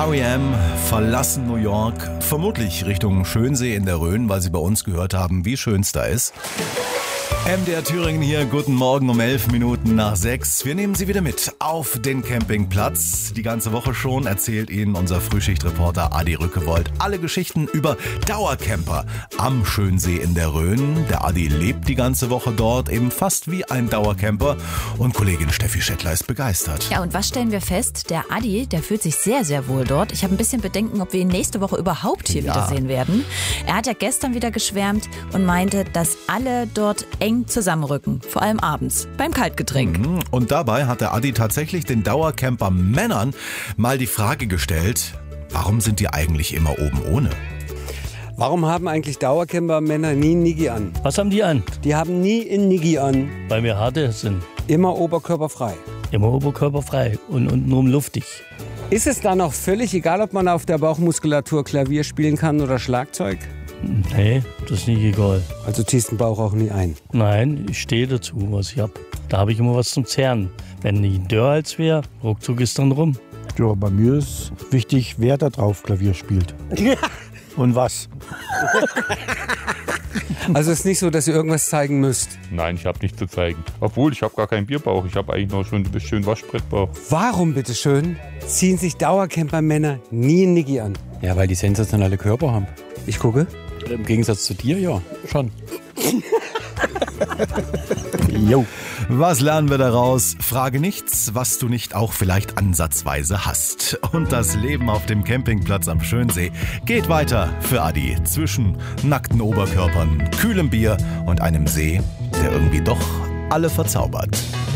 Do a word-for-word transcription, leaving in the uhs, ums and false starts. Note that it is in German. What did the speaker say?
R E M verlassen New York, vermutlich Richtung Schönsee in der Rhön, weil sie bei uns gehört haben, wie schön es da ist. M D R Thüringen hier, guten Morgen um elf Minuten nach sechs. Wir nehmen Sie wieder mit auf den Campingplatz. Die ganze Woche schon erzählt Ihnen unser Frühschichtreporter Adi Rückewold alle Geschichten über Dauercamper am Schönsee in der Rhön. Der Adi lebt die ganze Woche dort, eben fast wie ein Dauercamper. Und Kollegin Steffi Schettler ist begeistert. Ja, und was stellen wir fest? Der Adi, der fühlt sich sehr, sehr wohl dort. Ich habe ein bisschen Bedenken, ob wir ihn nächste Woche überhaupt hier Ja. wiedersehen werden. Er hat ja gestern wieder geschwärmt und meinte, dass alle dort eng zusammenrücken, vor allem abends, beim Kaltgetränk. Und dabei hat der Adi tatsächlich den Dauercamper-Männern mal die Frage gestellt, warum sind die eigentlich immer oben ohne? Warum haben eigentlich Dauercamper-Männer nie ein Niggi an? Was haben die an? Die haben nie ein Niggi an, Weil wir harte sind. immer oberkörperfrei. Immer oberkörperfrei und untenrum luftig. Ist es dann auch völlig egal, ob man auf der Bauchmuskulatur Klavier spielen kann oder Schlagzeug? Nee, das ist nicht egal. Also ziehst den Bauch auch nie ein. Nein, ich stehe dazu, was ich hab. Da habe ich immer was zum Zerren. Wenn nicht ein Dörrhals wäre, ruckzuck ist dann rum. Ja, bei mir ist wichtig, wer da drauf Klavier spielt. Und was. Also es ist nicht so, dass ihr irgendwas zeigen müsst. Nein, ich habe nichts zu zeigen. Obwohl, ich habe gar keinen Bierbauch. Ich habe eigentlich noch schon ein schönen Waschbrettbauch. Warum, bitteschön, ziehen sich Dauercamper-Männer nie ein Niggi an? Ja, weil die sensationelle Körper haben. Ich gucke. Im Gegensatz zu dir, ja, schon. Jo. Was lernen wir daraus? Frage nichts, was du nicht auch vielleicht ansatzweise hast. Und das Leben auf dem Campingplatz am Schönsee geht weiter für Adi. Zwischen nackten Oberkörpern, kühlem Bier und einem See, der irgendwie doch alle verzaubert.